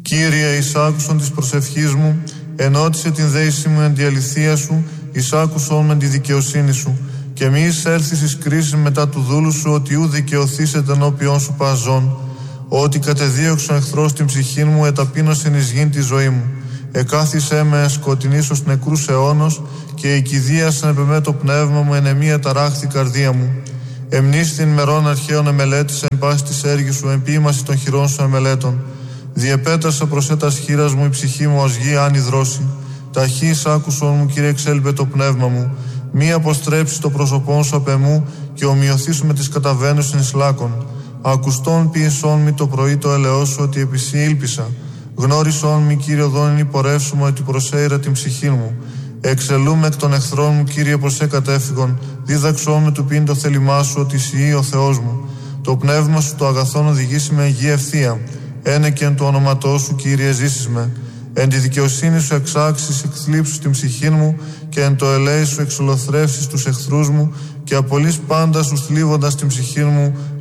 Κύριε, εισάκουσον της προσευχής μου, ενώτισε την δέηση μου εν τη αληθεία σου, εισάκουσον με τη δικαιοσύνη σου. Και μη εισέλθεις εις κρίση μετά του δούλου σου, ότι ου δικαιωθήσετε ενώπιον σου παζών. Ότι κατεδίωξον εχθρός την ψυχή μου, εταπείνωσεν εις γην τη ζωή μου. Εκάθισέ με σκοτεινής ως νεκρούς αιώνος, και οικηδίασεν επ' εμέ το πνεύμα μου, εν εμία ταράχθη καρδία μου. Εμνίστην μερών αρχαίων εμελέτης, εν πάση της έργης σου, εν ποίημαση των χειρών σου εμελέτων. Διεπέτασα προς έτας χείρας μου η ψυχή μου ως γη άνη δρόση. Ταχύς άκουσον μου, Κύριε, εξέλιπε το πνεύμα μου. Μη αποστρέψεις το πρόσωπόν σου απ' εμού, και ομοιωθήσου με τις καταβαίνουσιν εις λάκων. Ακουστών πίεσόν μη το πρωί το ελεός σου, ότι επί σοι ήλπισα. Γνώρισόν μη, Κύριε, οδόν υπορεύσουμα, ότι προσέειρα την ψυχή μου. Εξελούμε εκ των εχθρών μου, Κύριε, προς εκατέφυγον. Δίδαξόν με του πίν το θέλημά σου, ότι εσύ ο Θεός μου. Το πνεύμα σου το αγαθόν οδηγήσει με γη ευθεία. Ένε και εν του ονόματός σου, Κύριε, ζήσεις με. Εν τη δικαιοσύνη σου εξάξεις, εκθλίψους την ψυχή μου, και εν το ελέη σου εξολοθρεύσεις τους εχθρούς μου, και απολύς πάντα σου θλίβοντας την ψυχή μου,